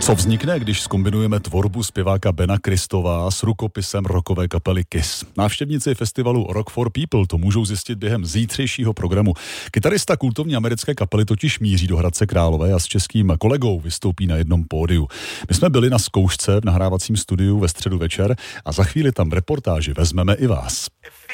Co vznikne, když zkombinujeme tvorbu zpěváka Bena Kristova s rukopisem rockové kapely Kiss? Návštěvníci festivalu Rock for People to můžou zjistit během zítřejšího programu. Kytarista kultovní americké kapely totiž míří do Hradce Králové a s českým kolegou vystoupí na jednom pódiu. My jsme byli na zkoušce v nahrávacím studiu ve středu večer a za chvíli tam v reportáži vezmeme i vás.